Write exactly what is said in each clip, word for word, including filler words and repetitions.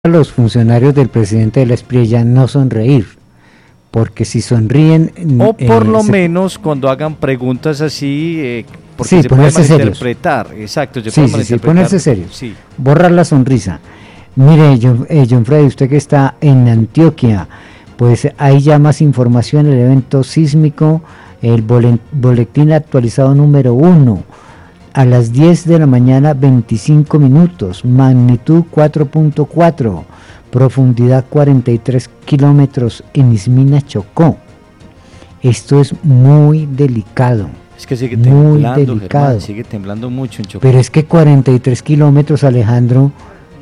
a los funcionarios del presidente de la Espriella no sonreír, porque si sonríen... O por eh, lo se... menos cuando hagan preguntas así, eh, porque sí, se puede ponerse malinterpretar. Serios. Exacto, se sí, puede sí, malinterpretar. sí, ponerse serios. Sí. Borrar la sonrisa. Mire, John, eh, John Freddy, usted que está en Antioquia, pues hay ya más información, el evento sísmico, el boletín actualizado número uno, a las diez de la mañana, veinticinco minutos, magnitud cuatro punto cuatro, profundidad cuarenta y tres kilómetros en Ismina, Chocó. Esto es muy delicado. Es que sigue muy temblando, delicado. Germán, sigue temblando mucho en Chocó. Pero es que cuarenta y tres kilómetros, Alejandro,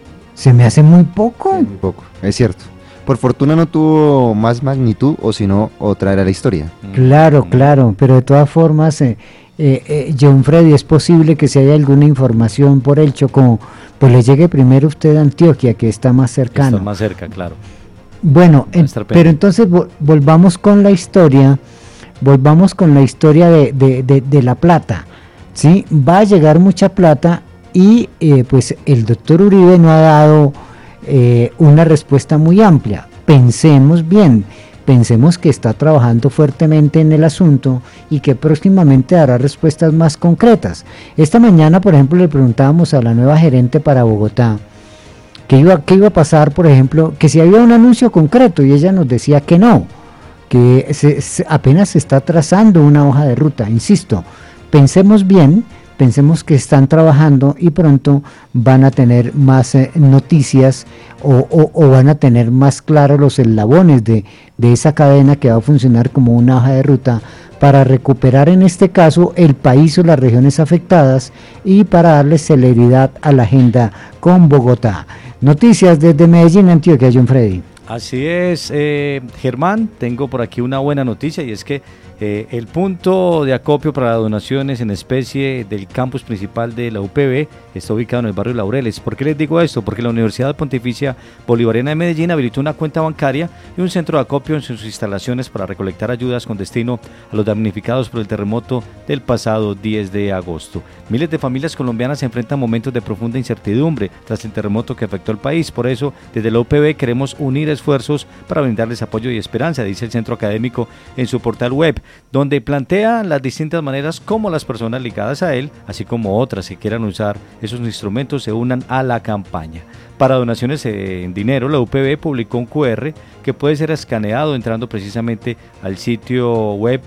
se me hace muy poco. Sí, muy poco, es cierto. Por fortuna no tuvo más magnitud, o si no, otra era la historia. Claro, claro, pero de todas formas, eh, eh, eh, John Freddy, es posible que si hay alguna información por el Chocó, pues le llegue primero usted a Antioquia, que está más cercano. Está más cerca, claro. Bueno, en, pero entonces vo volvamos con la historia, volvamos con la historia de, de, de, de la plata, ¿sí? Va a llegar mucha plata y eh, pues el doctor Uribe no ha dado eh, una respuesta muy amplia. Pensemos bien, pensemos que está trabajando fuertemente en el asunto y que próximamente dará respuestas más concretas. Esta mañana, por ejemplo, le preguntábamos a la nueva gerente para Bogotá qué iba, qué iba a pasar, por ejemplo, que si había un anuncio concreto, y ella nos decía que no, que se, se, apenas se está trazando una hoja de ruta. Insisto, pensemos bien, pensemos que están trabajando y pronto van a tener más eh, noticias o, o, o van a tener más claros los eslabones de, de esa cadena que va a funcionar como una hoja de ruta para recuperar en este caso el país o las regiones afectadas y para darle celeridad a la agenda con Bogotá. Noticias desde Medellín, Antioquia, John Freddy. Así es, eh, Germán, tengo por aquí una buena noticia y es que eh, el punto de acopio para donaciones en especie del campus principal de la U P B está ubicado en el barrio Laureles. ¿Por qué les digo esto? Porque la Universidad Pontificia Bolivariana de Medellín habilitó una cuenta bancaria y un centro de acopio en sus instalaciones para recolectar ayudas con destino a los damnificados por el terremoto del pasado diez de agosto. Miles de familias colombianas se enfrentan momentos de profunda incertidumbre tras el terremoto que afectó al país. Por eso, desde la U P B queremos unir esfuerzos para brindarles apoyo y esperanza, dice el centro académico en su portal web, donde plantea las distintas maneras como las personas ligadas a él, así como otras que quieran usar esos instrumentos, se unan a la campaña. Para donaciones en dinero, la U P B publicó un cu erre que puede ser escaneado entrando precisamente al sitio web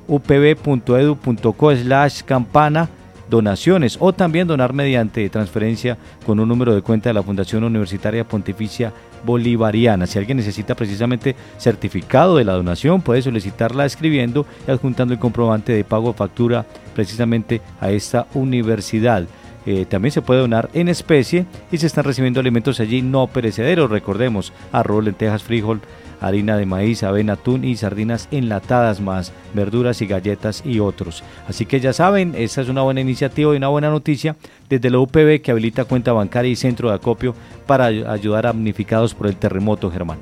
upb.edu.co slash campana donaciones, o también donar mediante transferencia con un número de cuenta de la Fundación Universitaria Pontificia Bolivariana. Si alguien necesita precisamente certificado de la donación, puede solicitarla escribiendo y adjuntando el comprobante de pago de factura precisamente a esta universidad. Eh, también se puede donar en especie y se están recibiendo alimentos allí no perecederos, recordemos, arroz, lentejas, frijol, harina de maíz, avena, atún y sardinas enlatadas, más verduras y galletas y otros. Así que ya saben, esta es una buena iniciativa y una buena noticia desde la U P B, que habilita cuenta bancaria y centro de acopio para ayudar a damnificados por el terremoto, Germán.